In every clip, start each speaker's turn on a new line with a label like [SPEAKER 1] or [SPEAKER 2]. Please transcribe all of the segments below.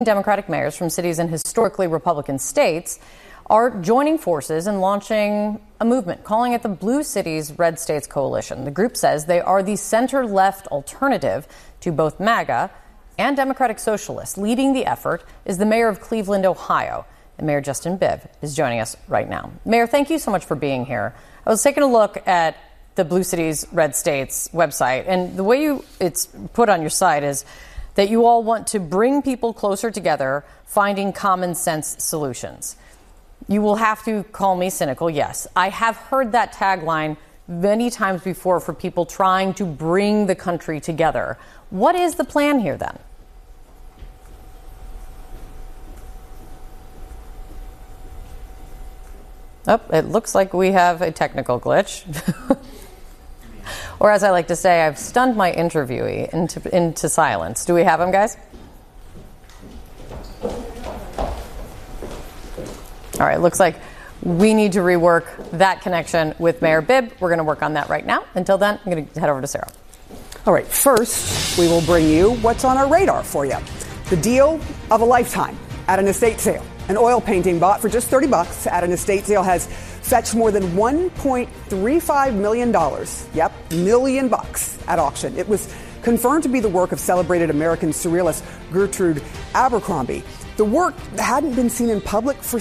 [SPEAKER 1] Democratic mayors from cities in historically Republican states are joining forces and launching a movement, calling it the Blue Cities Red States Coalition. The group says they are the center-left alternative to both MAGA and Democratic Socialists. Leading the effort is the mayor of Cleveland, Ohio, and Mayor Justin Bibb is joining us right now. Mayor, thank you so much for being here. I was taking a look at the Blue Cities Red States website, and the way it's put on your site is that you all want to bring people closer together, finding common sense solutions. You will have to call me cynical, yes. I have heard that tagline many times before for people trying to bring the country together. What is the plan here then? Oh, it looks like we have a technical glitch. Or as I like to say, I've stunned my interviewee into silence. Do we have him, guys? All right, looks like we need to rework that connection with Mayor Bibb. We're going to work on that right now. Until then, I'm going to head over to Sarah.
[SPEAKER 2] All right, first, we will bring you what's on our radar for you. The deal of a lifetime at an estate sale. An oil painting bought for just $30 at an estate sale has fetched more than $1.35 million. Yep, $1 million at auction. It was confirmed to be the work of celebrated American surrealist Gertrude Abercrombie. The work hadn't been seen in public for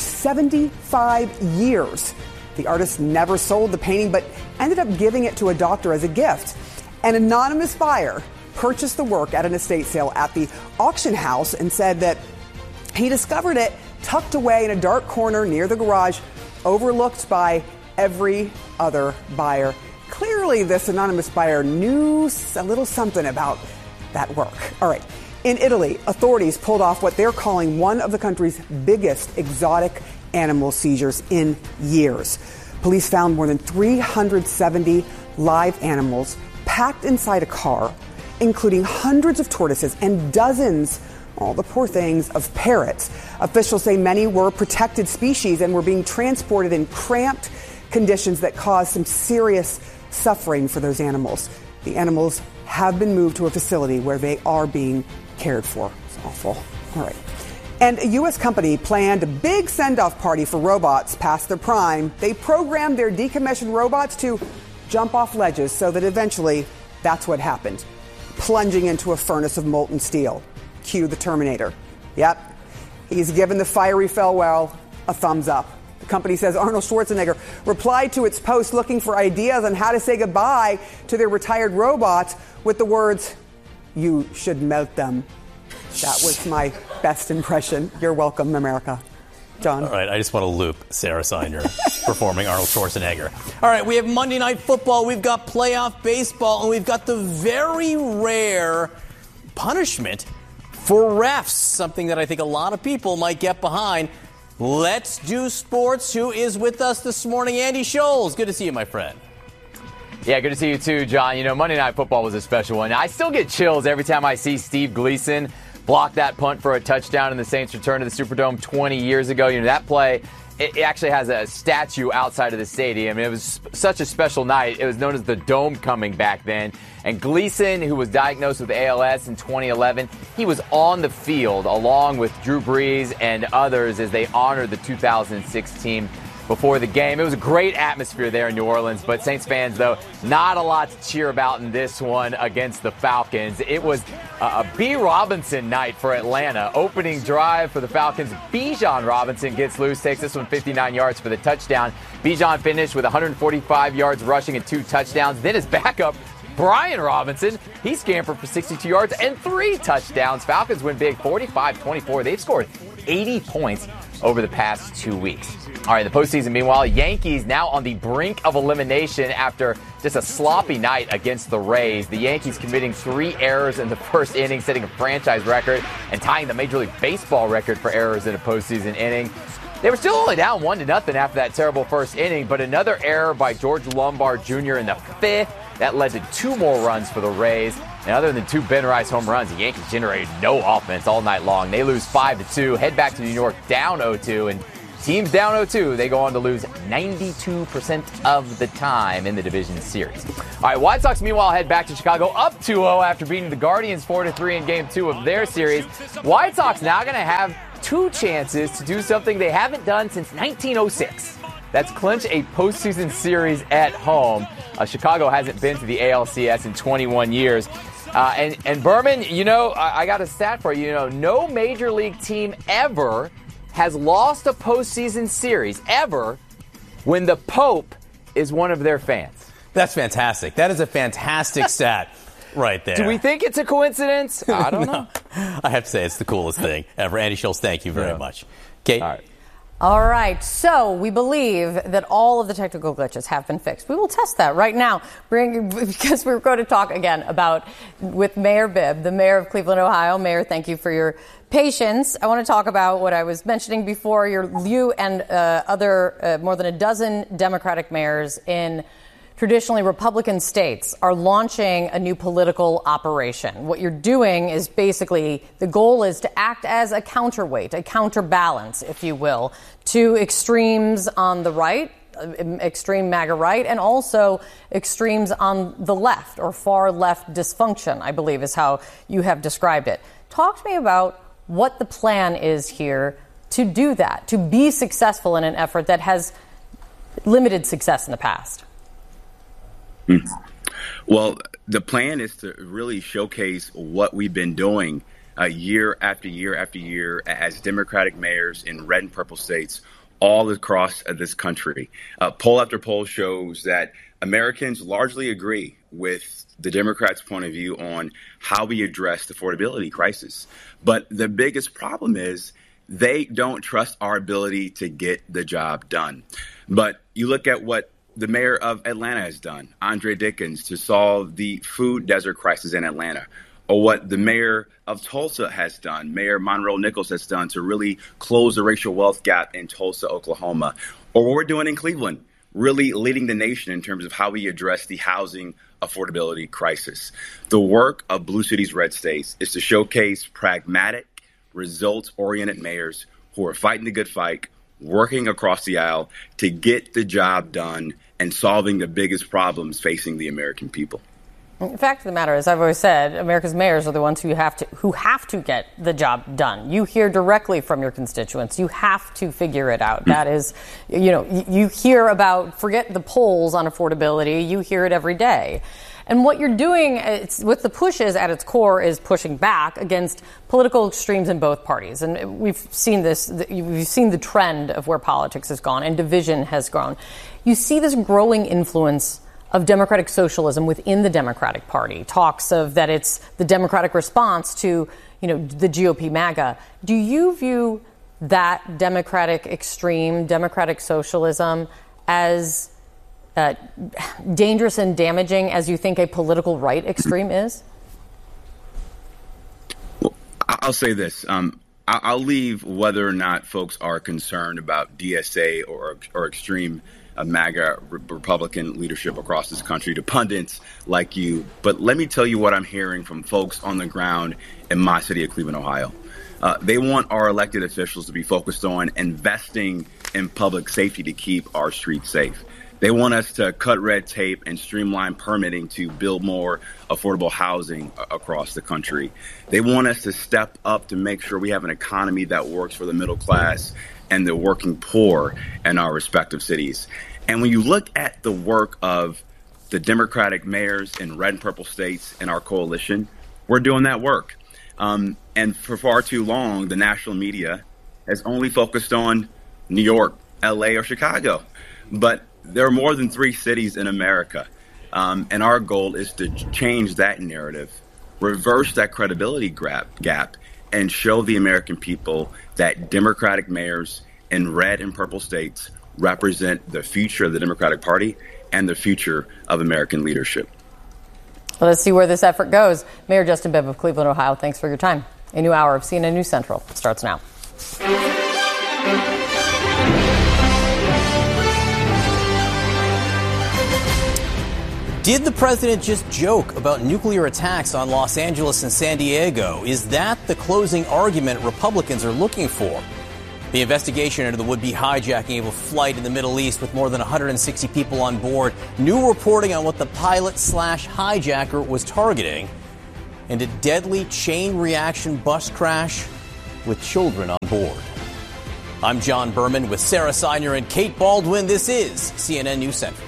[SPEAKER 2] 75 years. The artist never sold the painting, but ended up giving it to a doctor as a gift. An anonymous buyer purchased the work at an estate sale at the auction house and said that he discovered it tucked away in a dark corner near the garage, overlooked by every other buyer. Clearly, this anonymous buyer knew a little something about that work. All right. In Italy, authorities pulled off what they're calling one of the country's biggest exotic animal seizures in years. Police found more than 370 live animals packed inside a car, including hundreds of tortoises and dozens, all the poor things, of parrots. Officials say many were protected species and were being transported in cramped conditions that caused some serious suffering for those animals. The animals have been moved to a facility where they are being cared for. It's awful. All right. And a U.S. company planned a big send-off party for robots past their prime. They programmed their decommissioned robots to jump off ledges so that eventually that's what happened. Plunging into a furnace of molten steel. Cue the Terminator. Yep. He's given the fiery farewell a thumbs up. The company says Arnold Schwarzenegger replied to its post looking for ideas on how to say goodbye to their retired robots with the words, "You should melt them." That was my best impression. You're welcome, America. John.
[SPEAKER 3] All right, I just want to loop Sarah Siner performing Arnold Schwarzenegger. All right, we have Monday Night Football, we've got playoff baseball, and we've got the very rare punishment for refs, something that I think a lot of people might get behind. Let's do sports. Who is with us this morning? Andy Scholes. Good to see you, my friend.
[SPEAKER 4] Yeah, good to see you too, John. You know, Monday Night Football was a special one. I still get chills every time I see Steve Gleason block that punt for a touchdown in the Saints' return to the Superdome 20 years ago. You know, that play, it actually has a statue outside of the stadium. It was such a special night. It was known as the Dome coming back then. And Gleason, who was diagnosed with ALS in 2011, he was on the field along with Drew Brees and others as they honored the 2006 team before the game. It was a great atmosphere there in New Orleans, but Saints fans, though, not a lot to cheer about in this one against the Falcons. It was a B. Robinson night for Atlanta. Opening drive for the Falcons. Bijan Robinson gets loose, takes this one 59 yards for the touchdown. Bijan finished with 145 yards rushing and 2 touchdowns. Then his backup, Brian Robinson, he scampered for 62 yards and 3 touchdowns. Falcons win big, 45-24. They've scored 80 points over the past 2 weeks. All right, the postseason, meanwhile, Yankees now on the brink of elimination after just a sloppy night against the Rays. The Yankees committing 3 errors in the first inning, setting a franchise record and tying the Major League Baseball record for errors in a postseason inning. They were still only down 1-0 after that terrible first inning, but another error by George Lombard Jr. in the 5th. That led to 2 more runs for the Rays. And other than 2 Ben Rice home runs, the Yankees generated no offense all night long. They lose 5-2, head back to New York down 0-2, and Teams down 0-2, they go on to lose 92% of the time in the division series. All right, White Sox, meanwhile, head back to Chicago up 2-0 after beating the Guardians 4-3 in Game 2 of their series. White Sox now going to have 2 chances to do something they haven't done since 1906. That's clinch a postseason series at home. Chicago hasn't been to the ALCS in 21 years. And Berman, I got a stat for you. No major league team ever has lost a postseason series ever when the Pope is one of their fans.
[SPEAKER 3] That's fantastic. That is a fantastic stat right there.
[SPEAKER 4] Do we think it's a coincidence? I don't know.
[SPEAKER 3] I have to say it's the coolest thing ever. Andy Schultz, thank you very much. Kate?
[SPEAKER 1] All right, so we believe that all of the technical glitches have been fixed. We will test that right now because we're going to talk again with Mayor Bibb, the mayor of Cleveland, Ohio. Mayor, thank you for your patience. I want to talk about what I was mentioning before. You and other more than a dozen Democratic mayors in traditionally Republican states are launching a new political operation. What you're doing is basically the goal is to act as a counterweight, a counterbalance, if you will, to extremes on the right, extreme MAGA right, and also extremes on the left or far left dysfunction, I believe is how you have described it. Talk to me about what the plan is here to do that, to be successful in an effort that has limited success in the past.
[SPEAKER 5] Well, the plan is to really showcase what we've been doing year after year after year as Democratic mayors in red and purple states all across this country. Poll after poll shows that Americans largely agree with the Democrats' point of view on how we address the affordability crisis. But the biggest problem is they don't trust our ability to get the job done. But you look at what the mayor of Atlanta has done, Andre Dickens, to solve the food desert crisis in Atlanta, or what the mayor of Tulsa has done, Mayor Monroe Nichols has done to really close the racial wealth gap in Tulsa, Oklahoma, or what we're doing in Cleveland, really leading the nation in terms of how we address the housing affordability crisis. The work of Blue Cities, Red States is to showcase pragmatic, results-oriented mayors who are fighting the good fight, working across the aisle to get the job done and solving the biggest problems facing the American people.
[SPEAKER 1] The fact of the matter is, I've always said, America's mayors are the ones who have to get the job done. You hear directly from your constituents. You have to figure it out. That is, you hear about, forget the polls on affordability, you hear it every day. And what you're doing with the pushes at its core is pushing back against political extremes in both parties. And we've seen this, we've seen the trend of where politics has gone and division has grown. You see this growing influence of democratic socialism within the Democratic Party, talks of that it's the Democratic response to, the GOP MAGA. Do you view that democratic extreme, democratic socialism, as dangerous and damaging as you think a political right extreme is?
[SPEAKER 5] Well, I'll say this. I'll leave whether or not folks are concerned about DSA or extreme MAGA Republican leadership across this country to pundits like you. But let me tell you what I'm hearing from folks on the ground in my city of Cleveland, Ohio. They want our elected officials to be focused on investing in public safety to keep our streets safe. They want us to cut red tape and streamline permitting to build more affordable housing across the country. They want us to step up to make sure we have an economy that works for the middle class and the working poor in our respective cities. And when you look at the work of the Democratic mayors in red and purple states in our coalition, we're doing that work. And for far too long, the national media has only focused on New York, LA, or Chicago. But there are more than 3 cities in America. And our goal is to change that narrative, reverse that credibility gap, and show the American people that Democratic mayors in red and purple states represent the future of the Democratic Party and the future of American leadership.
[SPEAKER 1] Well, let's see where this effort goes. Mayor Justin Bibb of Cleveland, Ohio, thanks for your time. A new hour of CNN News Central starts now.
[SPEAKER 3] Did the president just joke about nuclear attacks on Los Angeles and San Diego? Is that the closing argument Republicans are looking for? The investigation into the would-be hijacking of a flight in the Middle East with more than 160 people on board. New reporting on what the pilot/hijacker was targeting. And a deadly chain reaction bus crash with children on board. I'm John Berman with Sarah Seiner and Kate Baldwin. This is CNN News Central.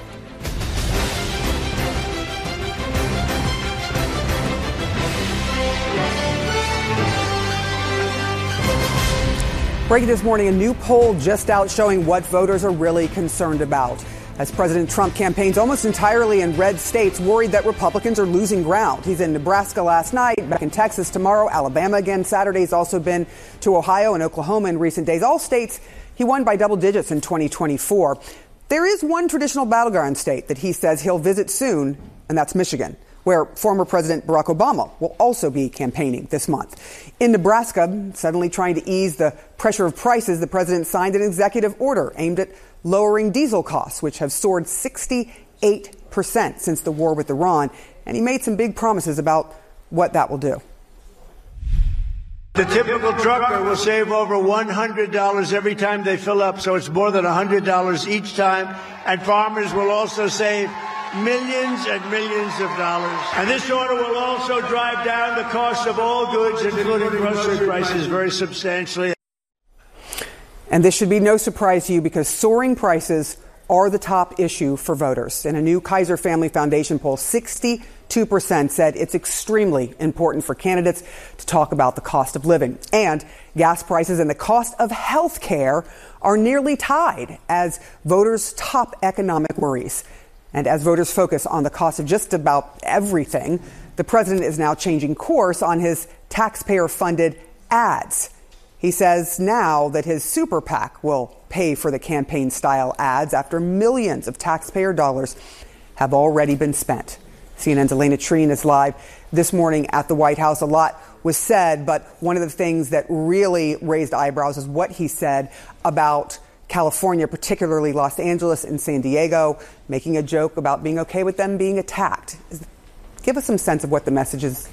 [SPEAKER 2] Breaking this morning, a new poll just out showing what voters are really concerned about. As President Trump campaigns almost entirely in red states, worried that Republicans are losing ground. He's in Nebraska last night, back in Texas tomorrow, Alabama again Saturday. He's also been to Ohio and Oklahoma in recent days. All states he won by double digits in 2024. There is one traditional battleground state that he says he'll visit soon, and that's Michigan, where former President Barack Obama will also be campaigning this month. In Nebraska, suddenly trying to ease the pressure of prices, the president signed an executive order aimed at lowering diesel costs, which have soared 68% since the war with Iran. And he made some big promises about what that will do.
[SPEAKER 6] The typical trucker will save over $100 every time they fill up, so it's more than $100 each time. And farmers will also save millions and millions of dollars. And this order will also drive down the cost of all goods, including grocery prices, very substantially.
[SPEAKER 2] And this should be no surprise to you because soaring prices are the top issue for voters. In a new Kaiser Family Foundation poll, 62% said it's extremely important for candidates to talk about the cost of living. And gas prices and the cost of health care are nearly tied as voters' top economic worries. And as voters focus on the cost of just about everything, the president is now changing course on his taxpayer-funded ads. He says now that his super PAC will pay for the campaign-style ads after millions of taxpayer dollars have already been spent. CNN's Elena Treen is live this morning at the White House. A lot was said, but one of the things that really raised eyebrows is what he said about California, particularly Los Angeles and San Diego, making a joke about being okay with them being attacked. Give us some sense of what the message is.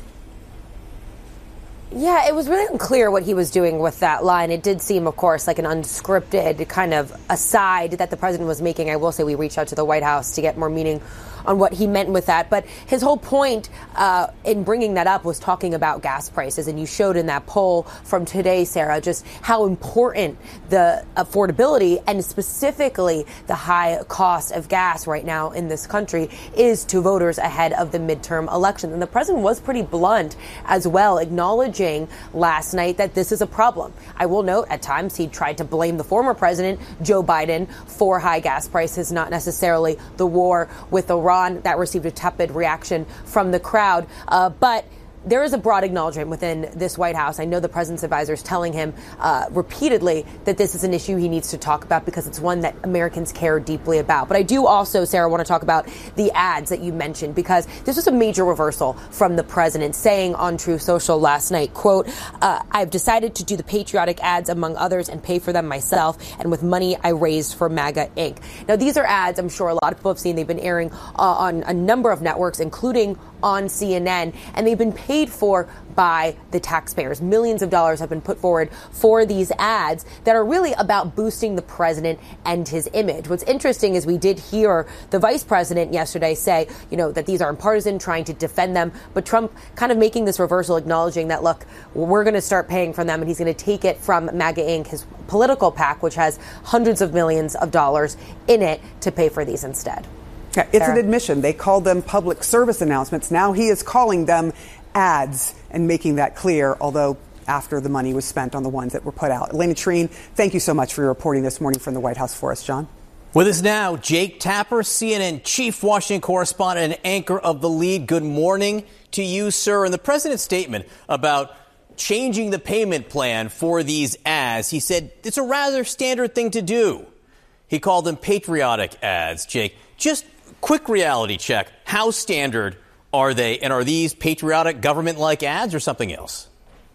[SPEAKER 7] Yeah, it was really unclear what he was doing with that line. It did seem, of course, like an unscripted kind of aside that the president was making. I will say we reached out to the White House to get more meaning on what he meant with that. But his whole point in bringing that up was talking about gas prices. And you showed in that poll from today, Sarah, just how important the affordability and specifically the high cost of gas right now in this country is to voters ahead of the midterm election. And the president was pretty blunt as well, acknowledging last night that this is a problem. I will note at times he tried to blame the former president, Joe Biden, for high gas prices, not necessarily the war with Iran. That received a tepid reaction from the crowd. But there is a broad acknowledgement within this White House. I know the president's advisors telling him repeatedly that this is an issue he needs to talk about because it's one that Americans care deeply about. But I do also, Sarah, want to talk about the ads that you mentioned because this was a major reversal from the president saying on Truth Social last night, quote, I've decided to do the patriotic ads among others and pay for them myself and with money I raised for MAGA Inc. Now, these are ads I'm sure a lot of people have seen. They've been airing on a number of networks, including on CNN, and they've been paid for by the taxpayers. Millions of dollars have been put forward for these ads that are really about boosting the president and his image. What's interesting is we did hear the vice president yesterday say, that these aren't partisan, trying to defend them, but Trump kind of making this reversal, acknowledging that, look, we're going to start paying for them, and he's going to take it from MAGA Inc., his political PAC, which has hundreds of millions of dollars in it, to pay for these instead.
[SPEAKER 2] Yeah, it's an admission. They called them public service announcements. Now he is calling them ads and making that clear, although after the money was spent on the ones that were put out. Elena Treen, thank you so much for your reporting this morning from the White House for us, John.
[SPEAKER 3] With us now, Jake Tapper, CNN chief Washington correspondent and anchor of The Lead. Good morning to you, sir. And the president's statement about changing the payment plan for these ads, he said it's a rather standard thing to do. He called them patriotic ads. Jake, just quick reality check. How standard are they? And are these patriotic government-like ads or something else?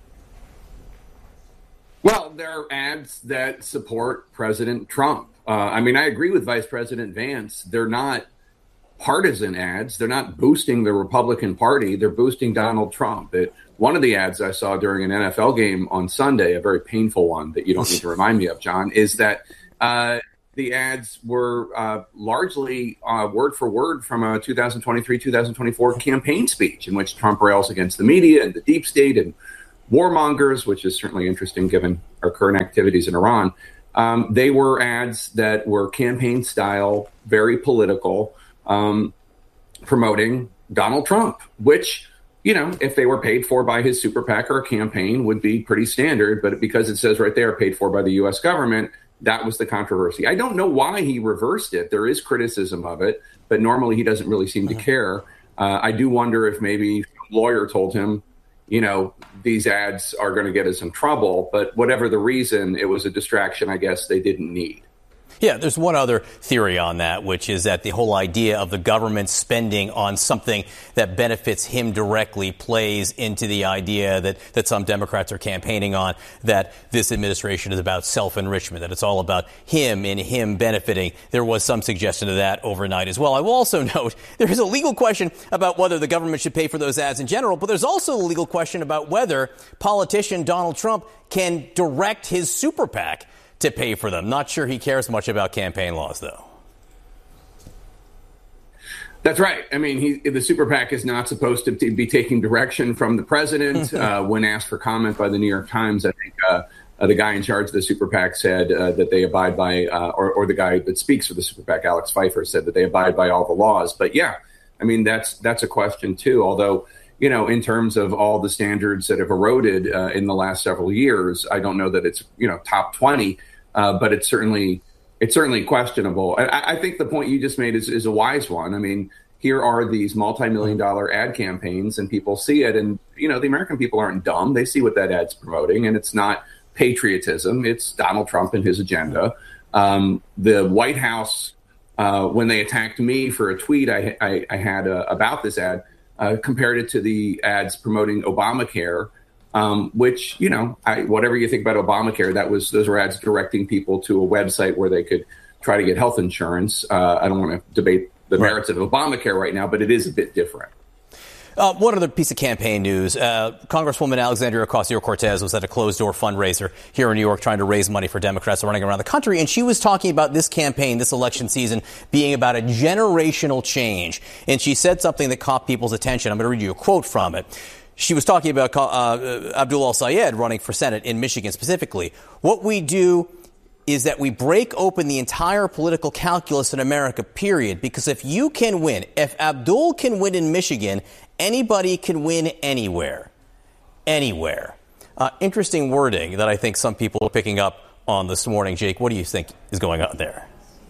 [SPEAKER 8] Well, they're ads that support President Trump. I agree with Vice President Vance. They're not partisan ads. They're not boosting the Republican Party. They're boosting Donald Trump. One of the ads I saw during an NFL game on Sunday, a very painful one that you don't need to remind me of, John, is that the ads were largely word for word from a 2023-2024 campaign speech in which Trump rails against the media and the deep state and warmongers, which is certainly interesting given our current activities in Iran. They were ads that were campaign style, very political, promoting Donald Trump, which, if they were paid for by his super PAC or a campaign would be pretty standard. But because it says right there, paid for by the U.S. government, that was the controversy. I don't know why he reversed it. There is criticism of it, but normally he doesn't really seem to care. I do wonder if maybe a lawyer told him, these ads are going to get us in trouble. But whatever the reason, it was a distraction, I guess, they didn't need.
[SPEAKER 3] Yeah, there's one other theory on that, which is that the whole idea of the government spending on something that benefits him directly plays into the idea that some Democrats are campaigning on, that this administration is about self-enrichment, that it's all about him and him benefiting. There was some suggestion of that overnight as well. I will also note there is a legal question about whether the government should pay for those ads in general, but there's also a legal question about whether politician Donald Trump can direct his super PAC to pay for them. Not sure he cares much about campaign laws, though.
[SPEAKER 8] That's right. I mean, the super PAC is not supposed to be taking direction from the president. When asked for comment by the New York Times, I think the guy in charge of the super PAC said that they abide by, or the guy that speaks for the super PAC, Alex Pfeiffer, said that they abide by all the laws. But yeah, I mean, that's a question too. Although, in terms of all the standards that have eroded in the last several years, I don't know that it's, top 20. But it's certainly questionable. I think the point you just made is a wise one. I mean, here are these multi-million-dollar ad campaigns, and people see it. And, the American people aren't dumb. They see what that ad's promoting, and it's not patriotism. It's Donald Trump and his agenda. The White House, when they attacked me for a tweet I had about this ad, compared it to the ads promoting Obamacare. Which, whatever you think about Obamacare, those were ads directing people to a website where they could try to get health insurance. I don't want to debate the merits of Obamacare right now, but it is a bit different.
[SPEAKER 3] One other piece of campaign news. Congresswoman Alexandria Ocasio-Cortez was at a closed-door fundraiser here in New York trying to raise money for Democrats running around the country, and she was talking about this campaign, this election season, being about a generational change. And she said something that caught people's attention. I'm going to read you a quote from it. She was talking about Abdul al-Sayed running for Senate in Michigan specifically. What we do is that we break open the entire political calculus in America, period. Because if you can win, if Abdul can win in Michigan, anybody can win anywhere. Anywhere. Interesting wording that I think some people are picking up on this morning. Jake, what do you think is going on there?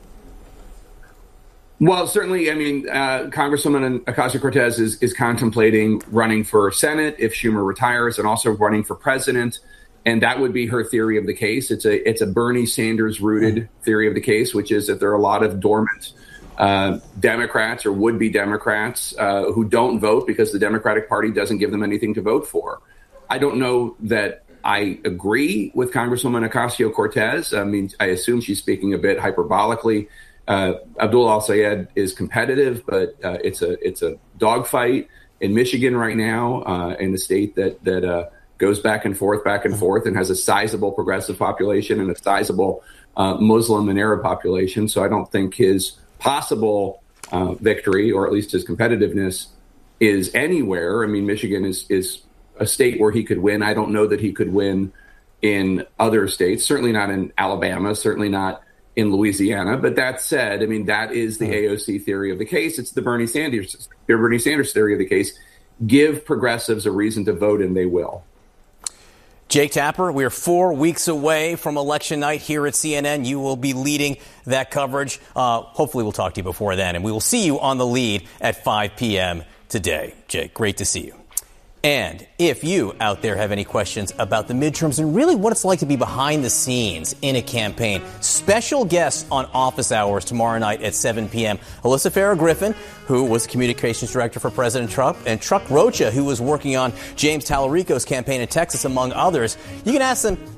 [SPEAKER 8] Well, certainly, I mean, Congresswoman Ocasio-Cortez is contemplating running for Senate if Schumer retires, and also running for president. And that would be her theory of the case. It's a Bernie Sanders rooted theory of the case, which is that there are a lot of dormant Democrats or would-be Democrats who don't vote because the Democratic Party doesn't give them anything to vote for. I don't know that I agree with Congresswoman Ocasio-Cortez. I mean, I assume she's speaking a bit hyperbolically. Abdul al-Sayed is competitive, but it's a dogfight in Michigan right now, in the state that goes back and forth, and has a sizable progressive population and a sizable Muslim and Arab population. So I don't think his possible victory, or at least his competitiveness, is anywhere. I mean, Michigan is a state where he could win. I don't know that he could win in other states, certainly not in Alabama, certainly not in Louisiana. But that said, I mean, that is the AOC theory of the case. It's the Bernie Sanders theory of the case. Give progressives a reason to vote, and they will.
[SPEAKER 3] Jake Tapper, we are 4 weeks away from election night here at CNN. You will be leading that coverage. Hopefully we'll talk to you before then, and we will see you on the lead at 5 p.m. today. Jake, great to see you. And if you out there have any questions about the midterms and really what it's like to be behind the scenes in a campaign, special guests on Office Hours tomorrow night at 7 p.m. Alyssa Farah-Griffin, who was the communications director for President Trump, and Chuck Rocha, who was working on James Tallarico's campaign in Texas, among others. You can ask them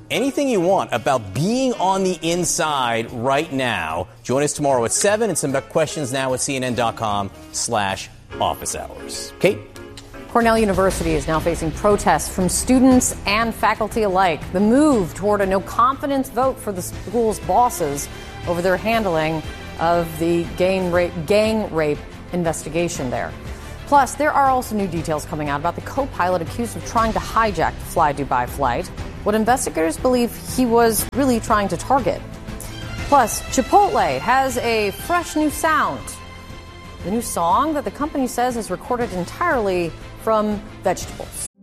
[SPEAKER 3] anything you want about being on the inside right now. Join us tomorrow at 7 and some questions now at CNN.com/office hours. Kate?
[SPEAKER 1] Cornell University is now facing protests from students and faculty alike. The move toward a no-confidence vote for the school's bosses over their handling of the gang rape investigation there. Plus, there are also new details coming out about the co-pilot accused of trying to hijack the Fly Dubai flight, what investigators believe he was really trying to target. Plus, Chipotle has a fresh new sound. The new song that the company says is recorded entirely from vegetables.